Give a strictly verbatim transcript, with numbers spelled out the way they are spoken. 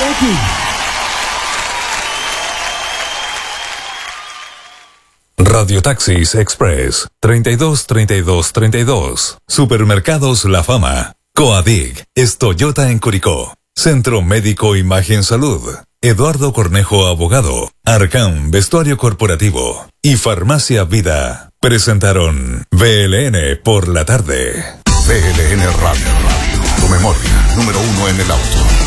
Thank you. Radio Taxis Express treinta y dos treinta y dos treinta y dos. Supermercados La Fama. Coadic es Toyota en Curicó. Centro Médico Imagen Salud. Eduardo Cornejo Abogado. Arcam Vestuario Corporativo. Y Farmacia Vida. Presentaron V L N por la tarde. V L N Radio. Tu memoria número uno en el auto.